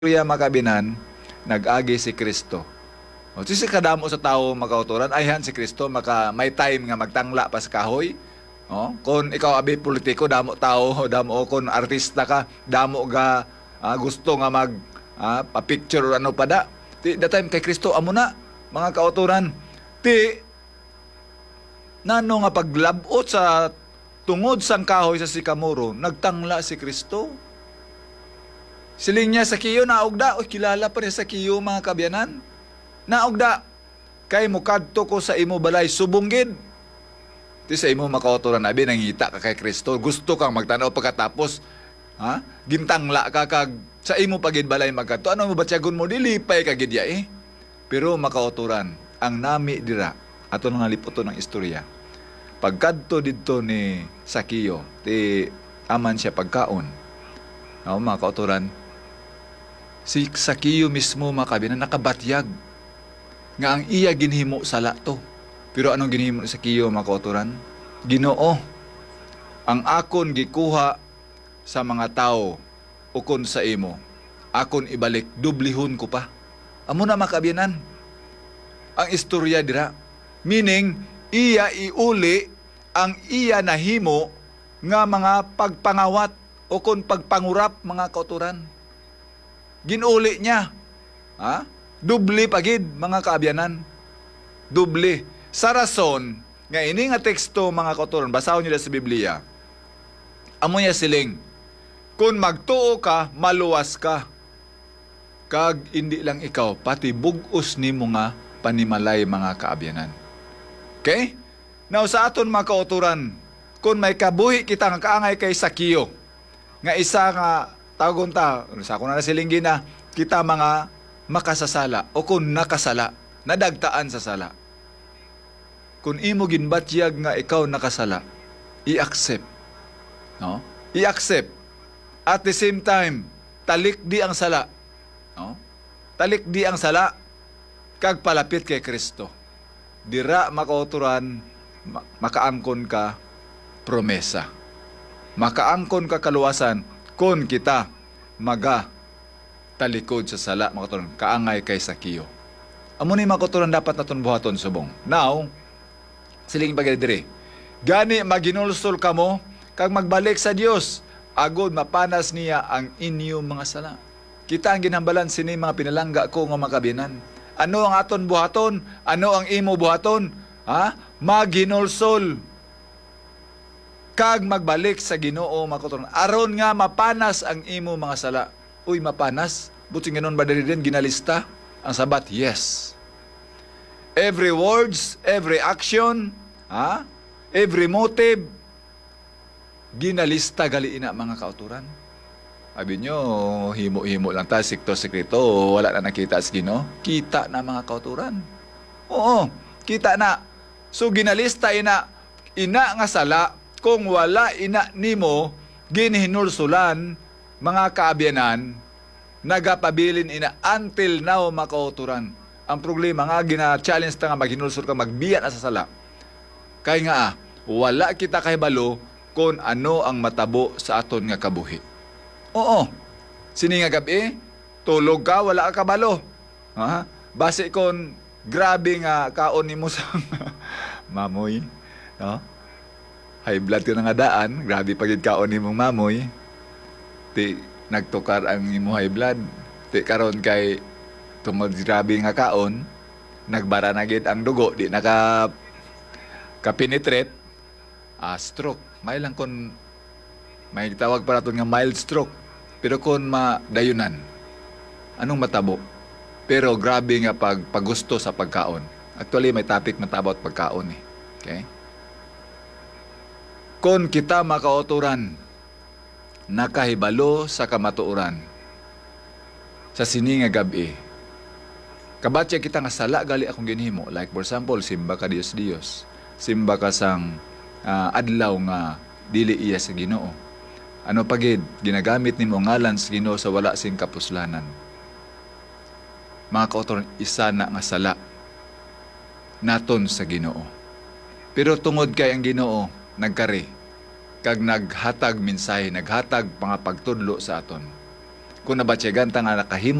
Kuya makabinan, nag-agi si Kristo. O si kadamo sa tao makauturan, ayhan si Kristo, may time nga magtangla pa sa kahoy. O, kung ikaw abi politiko, damo tao, damo kung artista ka, damo ga gusto nga pa-picture or ano pa da. Ti, the time kay Kristo, amo na, mga kauturan. Ti, nano nga paglabot sa tungod sang kahoy sa sikamoro, nagtangla si Kristo. Siling niya sa kiyo, naugda. O, kilala pa rin sa kiyo, mga kabyanan. Naugda. Kay mukadto ko sa imo balay, subunggid. Di sa imo makauturan abi, nangita ka kay Kristo. Gusto kang magtanaw pagkatapos, gintangla ka kag sa imo pagid balay magkadto. Ano mo batyagon mo? Dilipay ka gidya eh. Pero makauturan, ang nami dira, ato nang naliputo ng istorya. Pagkadto dito ni Sakiyo, ti aman siya pagkaon. Mga kauturan, si Sakiyo mismo makabinan nakabatyag nga ang iya ginhimo sala to. Pero anong ginhimo ni Sakiyo mga kauturan? Ginoo, ang akon gikuha sa mga tao ukon sa imo, akon ibalik, dublihon ko pa. Amo na makabinan ang istorya dira. Meaning, iya iuli ang iya nahimo nga mga pagpangawat ukon pagpangurap mga kauturan. Ginuli niya. Dubli pagid mga kaabyanan. Dubli. Sa rason, nga ini nga teksto mga kauturan, basahon niyo sa Biblia. Amo niya siling, kung magtuo ka, maluwas ka. Kag hindi lang ikaw, pati bugos ni mga panimalay mga kaabyanan. Okay? Now sa aton mga kauturan, kung may kabuhi kita nga kaangay kay Sakiyo, nga isa nga tawagon ta, sa ako na silinggi na, kita mga makasasala o kung nakasala, nadagtaan sa sala. Kung imo ginbatyag nga ikaw nakasala, i-accept. No? I-accept. At the same time, talik di ang sala. No? Talik di ang sala, kag palapit kay Kristo. Dira makauturan, makaangkon ka promesa. Makaangkon ka kaluwasan kung kita talikod sa sala, makaturan, kaangay kay Sakiyo. Amo ni makaturan dapat naton buhaton subong. Now, siling bagay gani maginulsol kamo, kag magbalik sa Dios, agod mapanas niya ang inyong mga sala. Kita ang ginhambalan sini mga pinalangga ko nga makabinan. Ano ang aton buhaton? Ano ang imo buhaton? Maginulsol. Kag magbalik sa Ginoo makaturan. Aron nga mapanas ang imo mga sala. Uy, mapanas? Buti nga nun ba din ginalista? Ang sabat, yes. Every words, every action, every motive, ginalista galiina mga kauturan. Sabi nyo, himo-himo lang ta, sikto-sikrito, wala na nakita sa Ginoo. Kita na mga kauturan. Oo, kita na. So ginalista ina nga sala, kung wala ina nimo ginhinulsulan mga kaabyanan, nagapabilin ina until now makauturan. Ang problema nga gina-challenge ta nga maghinulsul ka magbiya na sa sala. Kay nga wala kita kahibalo kung ano ang matabo sa aton nga kabuhi. Oo. Sini nga gabi, tulog ka, wala ka kabalo. Base kon grabe nga kaon nimo sa mamoy, no? High blood ka na nga daan, grabe pagid kaon nimong mamoy. Ti nagtukar ang imo high blood. Ti karon kay tungod grabe nga kaon, nagbara na gid ang dugo, di naka kapenetrate, stroke. May lang kon may tawag para nga mild stroke. Pero kon madayunan, anong matabo? Pero grabe nga paggusto sa pagkaon. Actually may topic na about pagkaon eh. Okay? Kung kita makauturan, nakahibalo sa kamatuoran, sa sini nga gabi, kabatya kita nga sala gali akong ginhimo. Like for example, simba ka Dios. Simba ka sang adlaw nga dili iya sa Ginoo. Ano pagid, ginagamit nimo ngalan sa Ginoo sa wala sing kapuslanan. Mga kauturan, isa na nga sala naton sa Ginoo. Pero tungod kay ang Ginoo, nagkari, kag naghatag mensahe, naghatag mga pagtudlo sa aton. kung nabatsyagan ta nga nakahimo